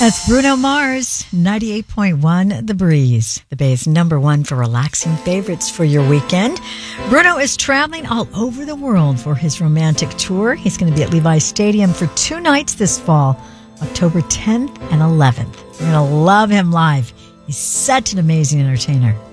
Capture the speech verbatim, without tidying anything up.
That's Bruno Mars, ninety-eight point one The Breeze, the Bay's number one for relaxing favorites for your weekend. Bruno is traveling all over the world for his romantic tour. He's going to be at Levi Stadium for two nights this fall, October tenth and eleventh. You're going to love him live. He's such an amazing entertainer.